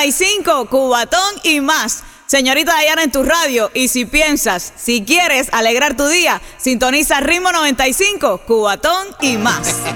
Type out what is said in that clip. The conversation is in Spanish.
95, Cubatón y más. Señorita Dayana en tu radio, y si piensas, si quieres alegrar tu día, sintoniza Ritmo 95, Cubatón y más.